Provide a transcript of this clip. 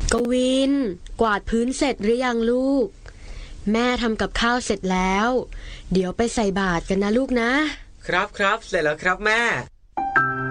กวินกวาดพื้นเสร็จหรือยังลูกแม่ทำกับข้าวเสร็จแล้วเดี๋ยวไปใส่บาตรกันนะลูกนะครับเสร็จแล้วครับแม่